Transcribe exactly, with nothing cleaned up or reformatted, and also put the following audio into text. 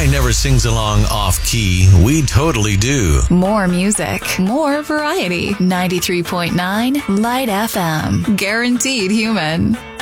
guy never sings along off key. We totally do. More music, more variety. ninety-three point nine Light F M. Guaranteed human.